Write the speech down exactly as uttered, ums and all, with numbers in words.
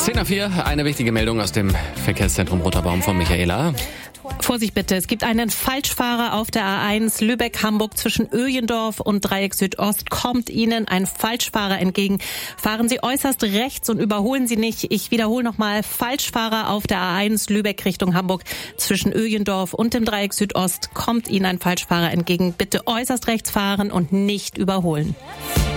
zehn nach vier, eine wichtige Meldung aus dem Verkehrszentrum Roter Baum von Michaela. Vorsicht bitte, es gibt einen Falschfahrer auf der A eins Lübeck-Hamburg zwischen Öjendorf und Dreieck Südost. Kommt Ihnen ein Falschfahrer entgegen. Fahren Sie äußerst rechts und überholen Sie nicht. Ich wiederhole nochmal, Falschfahrer auf der A eins Lübeck Richtung Hamburg zwischen Öjendorf und dem Dreieck Südost. Kommt Ihnen ein Falschfahrer entgegen. Bitte äußerst rechts fahren und nicht überholen.